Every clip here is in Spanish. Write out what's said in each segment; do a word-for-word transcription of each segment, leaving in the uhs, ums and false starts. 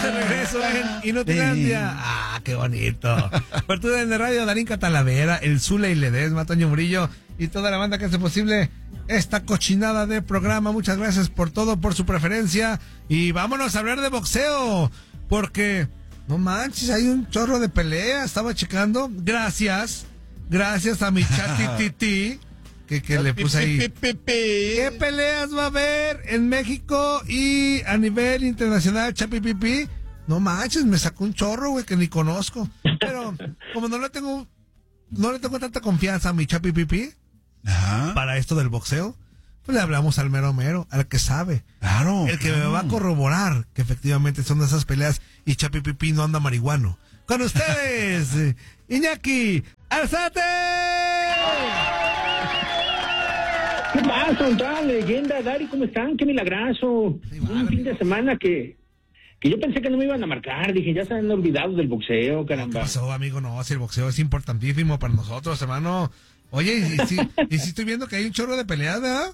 de regreso en Inutilandia. Ah, qué bonito. Apertura en la radio, Darín Catalavera, el Zule y Ledesma, Toño Murillo y toda la banda que hace posible esta cochinada de programa. Muchas gracias por todo, por su preferencia. Y vámonos a hablar de boxeo, porque no manches, hay un chorro de pelea. Estaba checando. Gracias, gracias a mi chatititi que, que le puse ahí. ¿Qué peleas va a haber en México y a nivel internacional, chapipipi? No manches, me sacó un chorro, güey, que ni conozco. Pero como no le tengo, no le tengo tanta confianza a mi chapipipi para esto del boxeo, pues le hablamos al mero mero, al que sabe. Claro. El que claro. me va a corroborar que efectivamente son esas peleas y chapipipi no anda marihuano. Con ustedes, Iñaki Arzate. ¿Qué pasa, tal leyenda, Dari? ¿Cómo están? Qué milagrazo. Sí, Un vale, fin de amigo. semana que, que yo pensé que no me iban a marcar. Dije, ya se han olvidado del boxeo, ¿Qué caramba. pasó, amigo? No, si el boxeo es importantísimo para nosotros, hermano. Oye, y si, y si estoy viendo que hay un chorro de peleas, ¿verdad?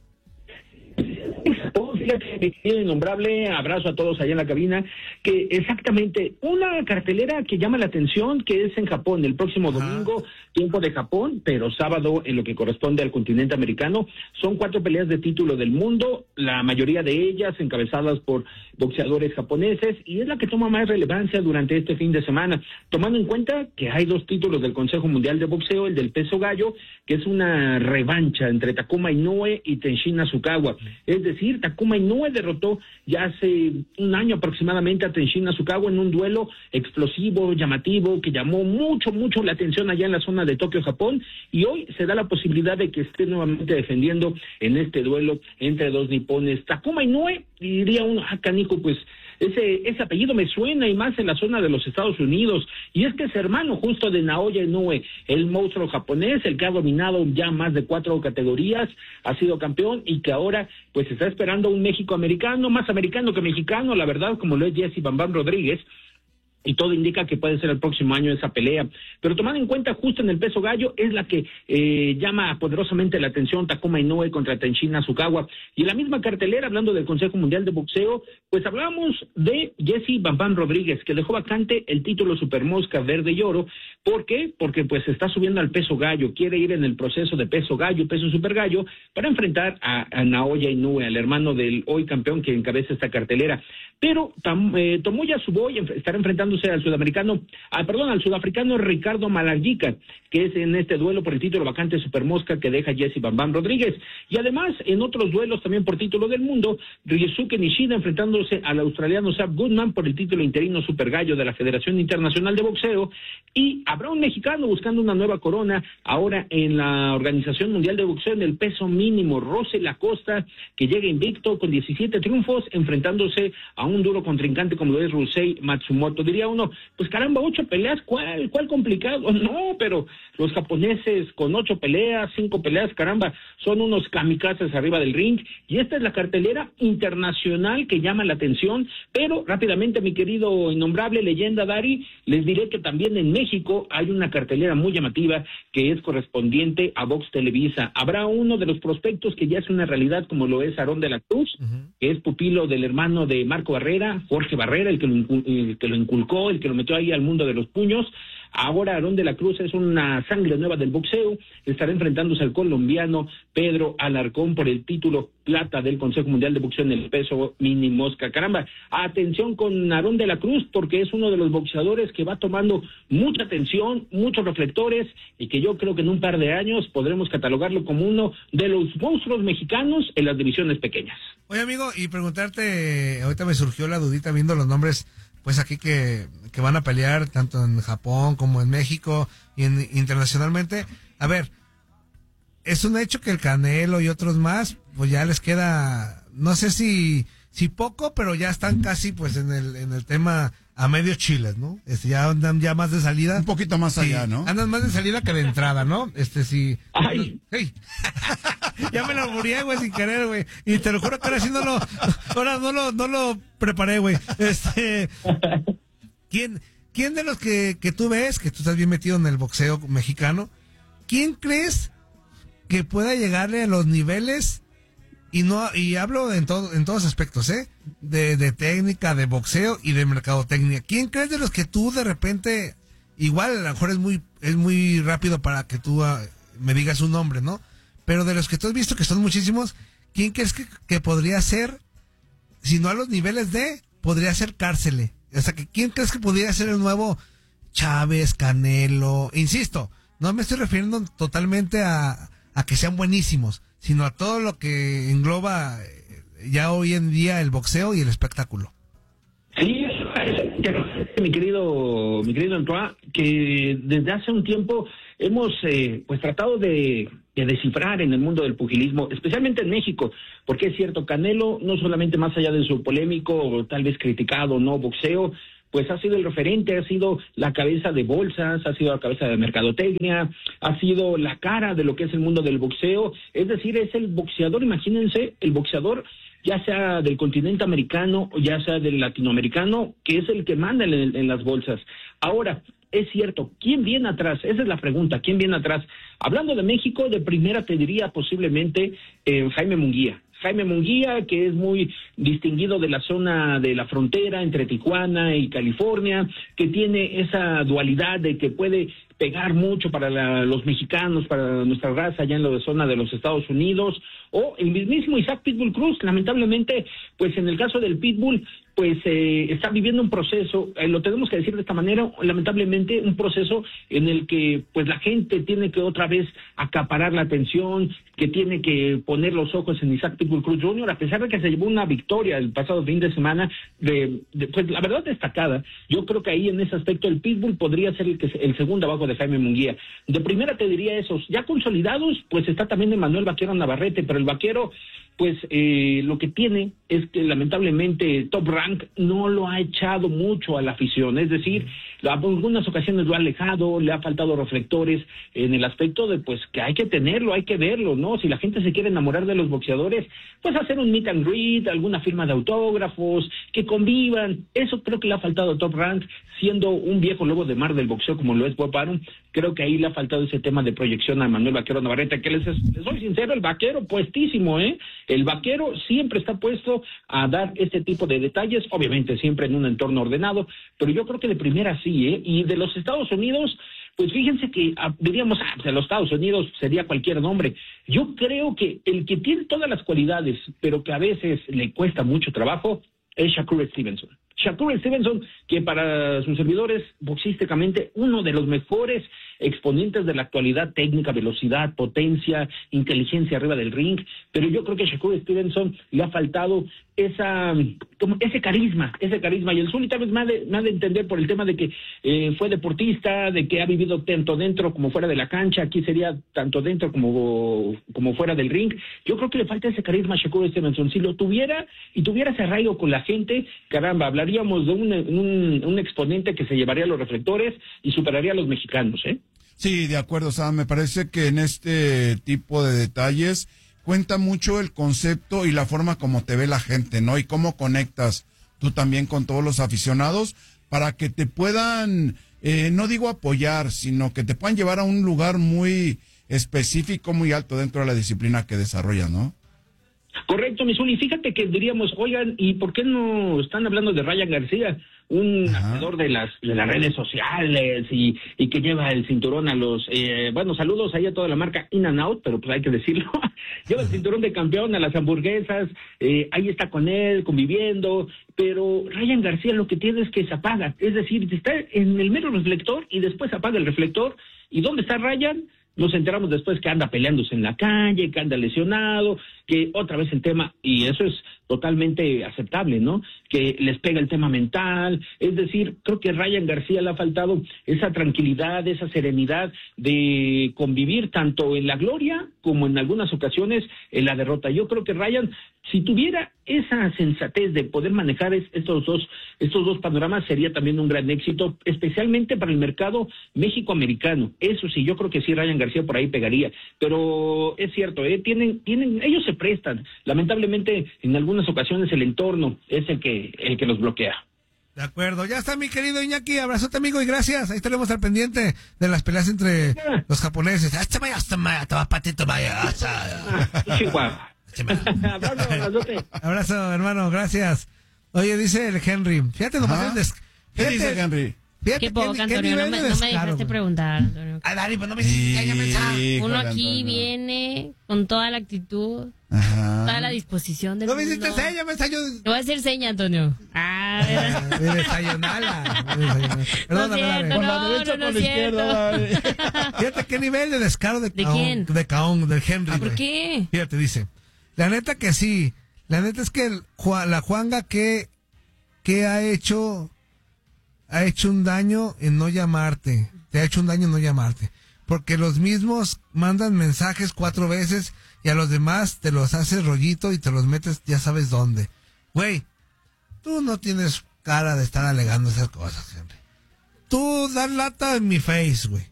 Oh, fíjate, mi querido innombrable, abrazo a todos allá en la cabina, que exactamente una cartelera que llama la atención, que es en Japón, el próximo Ajá. domingo, tiempo de Japón, pero sábado en lo que corresponde al continente americano. Son cuatro peleas de título del mundo, la mayoría de ellas encabezadas por boxeadores japoneses, y es la que toma más relevancia durante este fin de semana, tomando en cuenta que hay dos títulos del Consejo Mundial de Boxeo, el del peso gallo, que es una revancha entre Takuma Inoue y Tenshin Nasukawa. Es decir, Takuma Inoue derrotó ya hace un año aproximadamente a Tenshin Nasukawa en un duelo explosivo, llamativo, que llamó mucho, mucho la atención allá en la zona de Tokio, Japón, y hoy se da la posibilidad de que esté nuevamente defendiendo en este duelo entre dos nipones. Takuma Inoue, diría uno, ah, canijo, pues ese ese apellido me suena, y más en la zona de los Estados Unidos, y es que es hermano justo de Naoya Inoue, el monstruo japonés, el que ha dominado ya más de cuatro categorías, ha sido campeón, y que ahora pues está esperando un México americano, más americano que mexicano, la verdad, como lo es Jesse Bam Bam Rodríguez, y todo indica que puede ser el próximo año esa pelea. Pero tomando en cuenta, justo en el peso gallo, es la que eh, llama poderosamente la atención, Takuma Inoue contra Tenshin Nasukawa. Y en la misma cartelera, hablando del Consejo Mundial de Boxeo, pues hablamos de Jesse Bam Bam Rodríguez, que dejó vacante el título Super Mosca Verde y Oro. ¿Por qué? Porque pues se está subiendo al peso gallo, quiere ir en el proceso de peso gallo, peso super gallo, para enfrentar a, a Naoya Inoue, al hermano del hoy campeón que encabeza esta cartelera. Pero tam, eh, Tomoya Suboy estará enfrentándose al sudamericano, ah, perdón, al sudafricano Ricardo Malagica, que es en este duelo por el título vacante Super Mosca que deja Jesse Bam Bam Rodríguez. Y además, en otros duelos también por título del mundo, Ryosuke Nishida enfrentándose al australiano Saab Goodman por el título interino Super Gallo de la Federación Internacional de Boxeo, y habrá un mexicano buscando una nueva corona ahora en la Organización Mundial de Boxeo en el peso mínimo, Rosel Acosta, que llega invicto con diecisiete triunfos, enfrentándose a un duro contrincante como lo es Rusei Matsumoto. Diría uno, pues caramba, ocho peleas, ¿cuál, cuál complicado? No, pero los japoneses con ocho peleas, cinco peleas, caramba, son unos kamikazes arriba del ring, y esta es la cartelera internacional que llama la atención. Pero rápidamente, mi querido innombrable leyenda Dari, les diré que también en México hay una cartelera muy llamativa que es correspondiente a Vox Televisa. Habrá uno de los prospectos que ya es una realidad, como lo es Aarón de la Cruz, uh-huh. que es pupilo del hermano de Marco Barrera, Jorge Barrera, el que lo, el que lo inculcó, el que lo metió ahí al mundo de los puños. Ahora Aarón de la Cruz es una sangre nueva del boxeo, estará enfrentándose al colombiano Pedro Alarcón por el título plata del Consejo Mundial de Boxeo en el peso mini mosca. Caramba, atención con Aarón de la Cruz, porque es uno de los boxeadores que va tomando mucha atención, muchos reflectores, y que yo creo que en un par de años podremos catalogarlo como uno de los monstruos mexicanos en las divisiones pequeñas. Oye, amigo, y preguntarte, ahorita me surgió la dudita viendo los nombres, pues aquí que, que van a pelear tanto en Japón como en México y en, internacionalmente. A ver, es un hecho que el Canelo y otros más, pues ya les queda, no sé si si poco, pero ya están casi pues en el en el tema a medio chiles, ¿no? Este, ya andan ya más de salida. Un poquito más allá, sí, ¿no? Andan más de salida que de entrada, ¿no? Este sí. ¡Ay! Hey. Ya me lo murié, güey, sin querer, güey. Y te lo juro que ahora sí no lo, ahora no lo, no lo preparé, güey. Este, ¿quién, quién de los que, que tú ves, que tú estás bien metido en el boxeo mexicano, quién crees que pueda llegarle a los niveles, y no, y hablo en todo, en todos aspectos, eh, de, de técnica, de boxeo y de mercadotecnia. ¿Quién crees de los que tú de repente, igual a lo mejor es muy, es muy rápido para que tú uh, me digas un nombre, ¿no? Pero de los que tú has visto, que son muchísimos, ¿quién crees que, que podría ser, si no a los niveles de, podría ser Cárcele? O sea, que ¿quién crees que podría ser el nuevo Chávez, Canelo? Insisto, no me estoy refiriendo totalmente a, a que sean buenísimos, sino a todo lo que engloba ya hoy en día el boxeo y el espectáculo. Sí, mi querido, mi querido Antoine, que desde hace un tiempo hemos eh, pues tratado de, de descifrar en el mundo del pugilismo, especialmente en México, porque es cierto, Canelo, no solamente más allá de su polémico o tal vez criticado no boxeo, pues ha sido el referente, ha sido la cabeza de bolsas, ha sido la cabeza de mercadotecnia, ha sido la cara de lo que es el mundo del boxeo, es decir, es el boxeador, imagínense, el boxeador ya sea del continente americano o ya sea del latinoamericano, que es el que manda en, en las bolsas. Ahora, es cierto, ¿quién viene atrás? Esa es la pregunta, ¿quién viene atrás? Hablando de México, de primera te diría posiblemente eh, Jaime Munguía. Jaime Munguía, que es muy distinguido de la zona de la frontera entre Tijuana y California, que tiene esa dualidad de que puede pegar mucho para la, los mexicanos, para nuestra raza allá en la zona de los Estados Unidos, o el mismísimo Isaac Pitbull Cruz, lamentablemente, pues en el caso del Pitbull, pues eh, está viviendo un proceso, eh, lo tenemos que decir de esta manera, lamentablemente un proceso en el que pues la gente tiene que otra vez acaparar la atención, que tiene que poner los ojos en Isaac Pitbull Cruz junior, a pesar de que se llevó una victoria el pasado fin de semana, de, de, pues la verdad destacada. Yo creo que ahí en ese aspecto el Pitbull podría ser el, que, el segundo abajo de Jaime Munguía. De primera te diría esos, ya consolidados, pues está también Emanuel Vaquero Navarrete, pero el Vaquero, pues eh, lo que tiene es que lamentablemente Top Rank no lo ha echado mucho a la afición, es decir, en algunas ocasiones lo ha alejado, le ha faltado reflectores en el aspecto de pues que hay que tenerlo, hay que verlo, ¿no? Si la gente se quiere enamorar de los boxeadores, pues hacer un meet and greet, alguna firma de autógrafos, que convivan, eso creo que le ha faltado a Top Rank, siendo un viejo lobo de mar del boxeo como lo es Bob Arum, creo que ahí le ha faltado ese tema de proyección a Manuel Vaquero Navarrete, que les, les soy sincero, el Vaquero puestísimo, ¿eh? El Vaquero siempre está puesto a dar este tipo de detalles, obviamente siempre en un entorno ordenado, pero yo creo que de primera sí, ¿eh? Y de los Estados Unidos, pues fíjense que ah, diríamos, ah, de los Estados Unidos sería cualquier nombre. Yo creo que el que tiene todas las cualidades, pero que a veces le cuesta mucho trabajo, es Shakur Stevenson. Shakur Stevenson, que para sus servidores, boxísticamente, uno de los mejores exponentes de la actualidad, técnica, velocidad, potencia, inteligencia arriba del ring, pero yo creo que a Shakur Stevenson le ha faltado esa, como ese carisma, ese carisma, y el Zuli tal vez me ha de, me ha de entender por el tema de que eh, fue deportista, de que ha vivido tanto dentro como fuera de la cancha, aquí sería tanto dentro como, como fuera del ring. Yo creo que le falta ese carisma a Shakur Stevenson. Si lo tuviera y tuviera ese arraigo con la gente, caramba, hablaríamos de un, un, un exponente que se llevaría los reflectores y superaría a los mexicanos, ¿eh? Sí, de acuerdo, Sam, me parece que en este tipo de detalles cuenta mucho el concepto y la forma como te ve la gente, ¿no? Y cómo conectas tú también con todos los aficionados para que te puedan, eh, no digo apoyar, sino que te puedan llevar a un lugar muy específico, muy alto dentro de la disciplina que desarrollas, ¿no? Correcto, Misuli. Fíjate que diríamos, oigan, ¿y por qué no están hablando de Ryan García? Un hacedor de las de las redes sociales y, y que lleva el cinturón a los... Eh, bueno, saludos ahí a toda la marca In and Out, pero pues hay que decirlo. Lleva el cinturón de campeón a las hamburguesas, eh, ahí está con él, conviviendo, pero Ryan García lo que tiene es que se apaga. Es decir, está en el mero reflector y después apaga el reflector. ¿Y dónde está Ryan? Nos enteramos después que anda peleándose en la calle, que anda lesionado, que otra vez el tema, y eso es totalmente aceptable, ¿no? Que les pega el tema mental, es decir, creo que a Ryan García le ha faltado esa tranquilidad, esa serenidad de convivir tanto en la gloria como en algunas ocasiones en la derrota. Yo creo que Ryan, si tuviera esa sensatez de poder manejar estos dos, estos dos panoramas, sería también un gran éxito, especialmente para el mercado México-americano. Eso sí, yo creo que sí, Ryan García por ahí pegaría, pero es cierto, ¿eh? tienen, tienen, ellos se prestan, lamentablemente en algunas ocasiones el entorno es el que, el que los bloquea. De acuerdo, ya está mi querido Iñaki, abrazote amigo y gracias, ahí estaremos al pendiente de las peleas entre yeah. los japoneses. Abrazo, hermano, gracias. Oye, dice el Henry, fíjate nomás el des... ¿Qué dice Henry? Fíjate Qué poco, Antonio, no me, no me dejaste preguntar, Antonio. Ay, Dani, pues no me hiciste ya mensaje. Uno aquí viene con toda la actitud, Ajá. toda la disposición del No me mundo. hiciste seña, mensaje. Te voy a hacer seña, Antonio. Ah, ¿verdad? De desayunala. Perdóname, cierto, Dani. Con la No, derecha no, o con no la es izquierda. Fíjate qué nivel de descaro de ¿De Caón. quién? De Caón, del Henry. ¿Por güey. qué? Fíjate, dice. La neta que sí. La neta es que el Juan- la Juanga que, que ha hecho... ha hecho un daño en no llamarte. Te ha hecho un daño en no llamarte. Porque los mismos mandan mensajes cuatro veces y a los demás te los haces rollito y te los metes ya sabes dónde. Güey, tú no tienes cara de estar alegando esas cosas, siempre. Tú das lata en mi face, güey.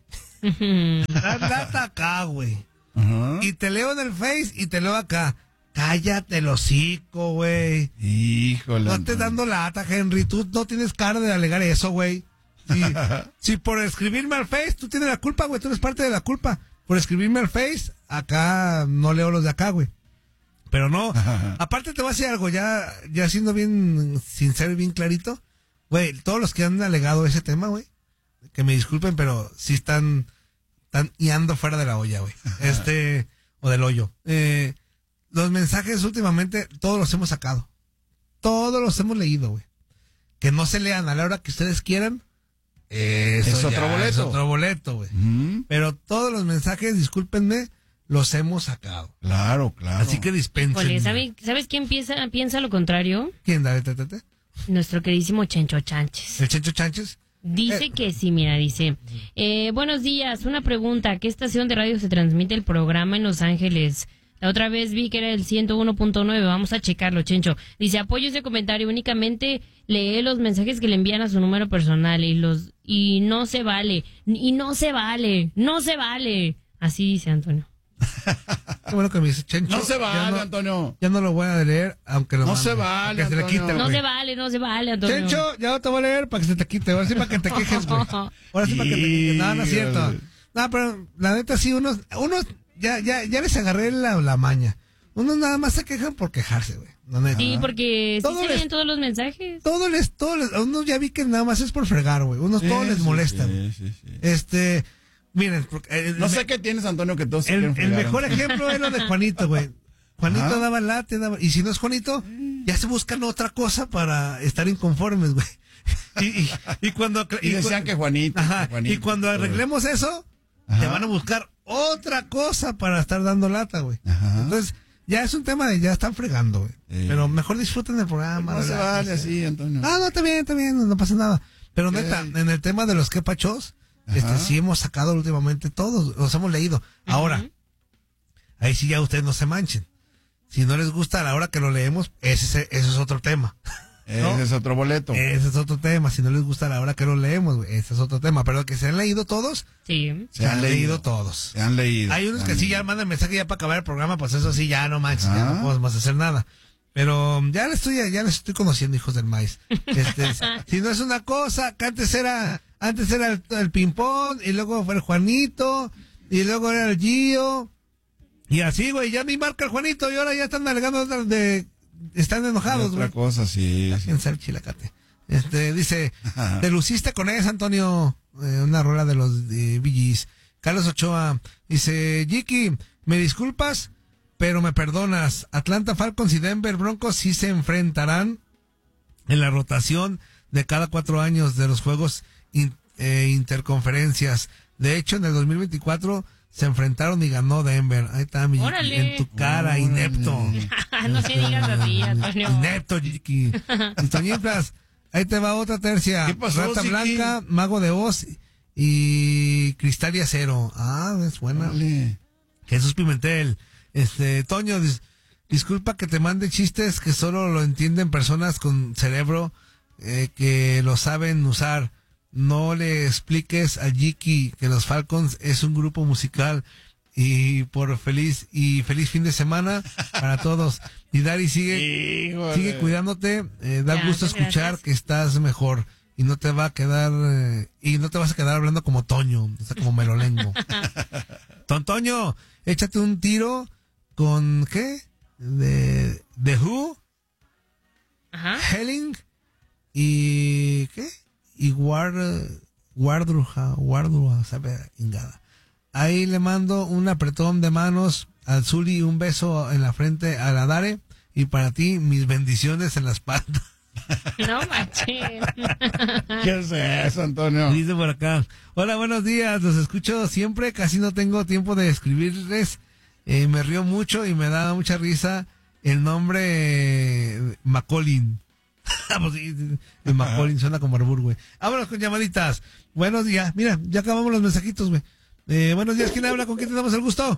Das lata acá, güey. Ajá. Y te leo en el face y te leo acá. Cállate el hocico, güey. Híjole. No estés Antonio. dando lata, Henry. Tú no tienes cara de alegar eso, güey. Si, si por escribirme al Face, tú tienes la culpa, güey. Tú eres parte de la culpa. Por escribirme al Face, acá no leo los de acá, güey. Pero no. Aparte te voy a decir algo, ya, ya siendo bien sincero y bien clarito. Güey, todos los que han alegado ese tema, güey, que me disculpen, pero sí están, están iando fuera de la olla, güey. Este, o del hoyo. Eh... Los mensajes últimamente, todos los hemos sacado. Todos los hemos leído, güey. Que no se lean a la hora que ustedes quieran. Eso Es otro ya boleto. Es otro boleto, güey. Mm, Pero todos los mensajes, discúlpenme, los hemos sacado. claro, claro. Así que dispensen. Híjole, ¿sabe- ¿sabes quién piensa, piensa lo contrario? ¿Quién? Dale, te, te, te. Nuestro queridísimo Chencho Chánchez. ¿El Chencho Chánchez? Dice Eh. que sí, mira, dice. Eh, buenos días, una pregunta. ¿A qué estación de radio se transmite el programa en Los Ángeles? La otra vez vi que era el ciento uno punto nueve. Vamos a checarlo, Chencho. Dice, apoyo ese comentario. Únicamente lee los mensajes que le envían a su número personal y los y no se vale. Y no se vale. No se vale. Así dice Antonio. Qué bueno que me dice Chencho. No se Ya vale, no- Antonio. Ya no lo voy a leer, aunque lo No mande, se vale, para que se le Antonio. quite, No güey. se vale, no se vale, Antonio. Chencho, ya no te voy a leer para que se te quite. Ahora sí para que te quejes, güey. Ahora sí para que te quejes. No, no es cierto. Híjole. No, pero la neta sí, unos, unos ya, ya, ya les agarré la, la maña. Unos nada más se quejan por quejarse, güey. La neta. Sí, porque sí Todo se les- leen todos los mensajes. Todo les, todo les, unos ya vi que nada más es por fregar, güey. Unos todo Sí, les sí, molesta, sí, güey. sí, sí. Este, miren, porque, eh, No el, sé qué tienes, Antonio, que todos se el, quieren el fregar, mejor Antonio. ejemplo es lo de Juanito, güey. Juanito Ajá. daba late, daba, y si no es Juanito, ya se buscan otra cosa para estar inconformes, güey. Y, y, y cuando, Y decían cu- que Juanito. Ajá, que Juanito, y cuando todo. arreglemos eso, Ajá. te van a buscar otra cosa para estar dando lata, güey. Ajá. Entonces, ya es un tema de ya están fregando, güey. Sí. Pero mejor disfruten del programa. No se relájense. vale así, Antonio. Ah, no, está bien, está bien, no, no pasa nada. Pero Sí. neta, en el tema de los quepachos, Ajá. este sí hemos sacado últimamente todos, los hemos leído. Ahora, ahí sí ya ustedes no se manchen. Si no les gusta a la hora que lo leemos, ese, ese es otro tema. Ese ¿no? es otro boleto. Ese es otro tema. Si no les gusta a la hora que lo leemos, güey, ese es otro tema. Pero que se han leído todos, Sí. se, han leído, todos. Se han leído. Hay unos se que han sí leído. ya mandan mensaje ya para acabar el programa, pues eso sí, ya no manches, ya Ajá. no podemos hacer nada. Pero um, ya les estoy, ya les estoy conociendo, hijos del maíz. Este, si no es una cosa, que antes era, antes era el, el ping-pong, y luego fue el Juanito, y luego era el Gio, y así, güey, ya me marca el Juanito, y ahora ya están alegando de, de- están enojados, Otra güey. cosa, sí. sí. Piensa el chilacate. Este, dice, Ajá. te luciste con esa, Antonio, eh, una rola de los de Bee Gees. Carlos Ochoa dice, Jiki, me disculpas, pero me perdonas. Atlanta Falcons y Denver Broncos sí se enfrentarán en la rotación de cada cuatro años de los juegos in- eh, interconferencias. De hecho, en el dos mil veinticuatro se enfrentaron y ganó Denver. Ahí está, mi Jiki, Órale. en tu cara, Órale. inepto. No te digas así, Antonio. Inepto, Jiki. Y Toñinflas, ahí te va otra tercia. ¿Qué pasó, Rata Siki? Blanca, Mago de Oz y Cristal y Acero. Ah, es buena. Órale. Jesús Pimentel. Este, Toño, dis- disculpa que te mande chistes que solo lo entienden personas con cerebro eh, que lo saben usar. No le expliques a Jiki que los Falcons es un grupo musical y por feliz y feliz fin de semana para todos. Y Dari sigue Híjole. sigue cuidándote, eh, da Gracias, gusto escuchar gracias. que estás mejor y no te va a quedar eh, y no te vas a quedar hablando como Toño, o sea, como merolengo. Don Toño, échate un tiro con ¿qué? De de Who Ajá. Helling y ¿qué? Y Guard Guardruja, Guardruja, sabe, ingada. Ahí le mando un apretón de manos al Zuli y un beso en la frente a la Dare, y para ti mis bendiciones en la espalda. No manches. ¿Qué es eso, Antonio? Dice por acá: hola, buenos días, los escucho siempre, casi no tengo tiempo de escribirles, eh, me río mucho y me da mucha risa el nombre eh, Macaulin. Pues sí, el Macaulin suena como arbur, güey. Vámonos con llamaditas. Buenos días, mira, ya acabamos los mensajitos, güey. Eh, buenos días, ¿quién habla? ¿Con quién tenemos el gusto?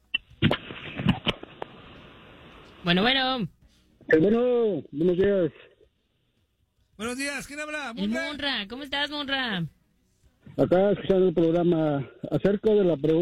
Bueno, bueno. Eh, bueno, buenos días. Buenos días, ¿quién habla? El Munra, ¿cómo estás, Munra? Acá escuchando el programa acerca de la pregunta